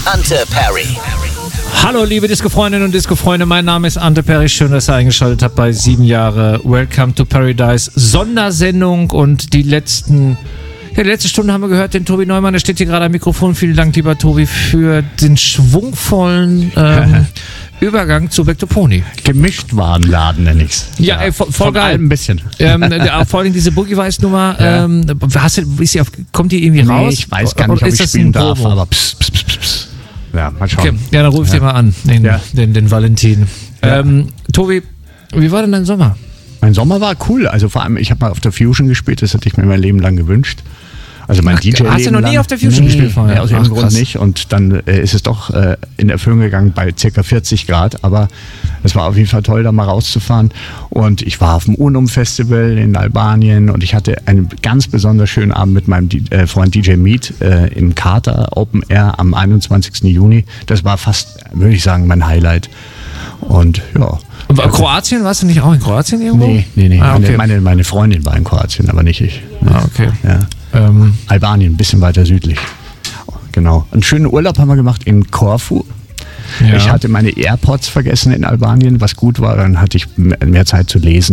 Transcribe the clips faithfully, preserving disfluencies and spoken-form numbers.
Ante Perry. Hallo liebe Disco-Freundinnen und Disco-Freunde, mein Name ist Ante Perry, schön, dass ihr eingeschaltet habt bei sieben Jahre Welcome to Paradise Sondersendung und die letzten, ja die letzte Stunde haben wir gehört, den Tobi Neumann, der steht hier gerade am Mikrofon, vielen Dank lieber Tobi für den schwungvollen ähm, Übergang zu Back to Pony. Gemischtwarenladen nenne ich's. Ja, ja ey, voll, voll geil. Ein bisschen. Ähm, der, vor allem diese Boogie-Weiß-Nummer, ja. ähm, hast du, ist die auf, kommt die irgendwie nee, raus? Ich weiß gar nicht, ob ich spielen darf, aber pss, pss, pss, pss. Ja, mal schauen. Okay. Ja, dann ruf ich ja. dir mal an, den, ja. den, den Valentin. Ja. Ähm, Tobi, wie war denn dein Sommer? Mein Sommer war cool. Also vor allem, ich habe mal auf der Fusion gespielt, das hätte ich mir mein Leben lang gewünscht. Also mein Ach, D J hast du noch lang. nie auf der Fusion nee, gespielt vorher? Nee, aus irgendeinem Grund nicht. Und dann äh, ist es doch äh, in Erfüllung gegangen bei ca. vierzig Grad. Aber es war auf jeden Fall toll, da mal rauszufahren. Und ich war auf dem Unum-Festival in Albanien und ich hatte einen ganz besonders schönen Abend mit meinem D- äh, Freund D J Meat äh, im Kater Open Air am einundzwanzigsten Juni. Das war fast, würde ich sagen, mein Highlight. Und ja. Und Kroatien, warst du nicht auch in Kroatien irgendwo? Nee, nee, nee. Ah, okay. meine, meine, meine Freundin war in Kroatien, aber nicht ich. Ah, okay. Ja. Ähm. Albanien, ein bisschen weiter südlich. Genau. Einen schönen Urlaub haben wir gemacht in Korfu. Ja. Ich hatte meine AirPods vergessen in Albanien, was gut war, dann hatte ich mehr Zeit zu lesen.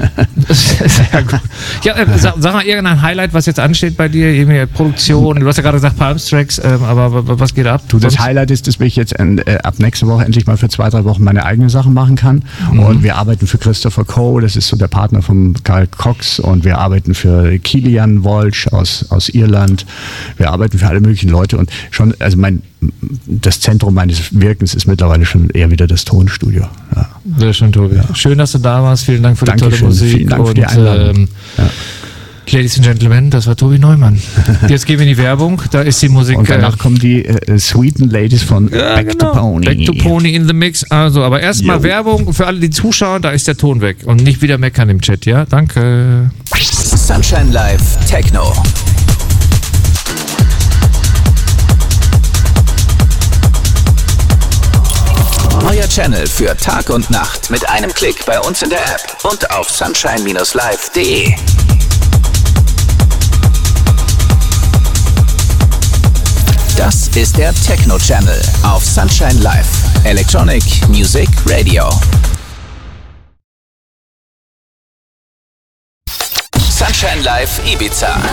Sehr gut. Ja, äh, sag, sag mal irgendein Highlight, was jetzt ansteht bei dir, irgendwie Produktion, du hast ja gerade gesagt Palmstracks, äh, aber was geht ab? Du, das Highlight ist, dass ich jetzt äh, ab nächste Woche endlich mal für zwei, drei Wochen meine eigenen Sachen machen kann. Mhm. Und wir arbeiten für Christopher Coe, das ist so der Partner von Carl Cox, und wir arbeiten für Kilian Walsh aus, aus Irland. Wir arbeiten für alle möglichen Leute und schon, also mein das Zentrum meines Wirkens ist mittlerweile schon eher wieder das Tonstudio. Ja. Sehr schön, Tobi. Ja. Schön, dass du da warst. Vielen Dank für die Dankeschön. tolle Musik. Vielen Dank und, für die Einladung. Ähm, ja. Ladies and Gentlemen, das war Tobi Neumann. Jetzt gehen wir in die Werbung. Da ist die Musik. Und danach äh, kommen die äh, Sweeten Ladies von ja, Back genau. to Pony. Back to Pony in the Mix. Also, aber erstmal Werbung für alle, die zuschauen. Da ist der Ton weg. Und nicht wieder meckern im Chat, ja? Danke. Sunshine Live Techno. Euer Channel für Tag und Nacht mit einem Klick bei uns in der App und auf sunshine Bindestrich live punkt de. Das ist der Techno Channel auf Sunshine Live. Electronic Music Radio. Sunshine Live Ibiza.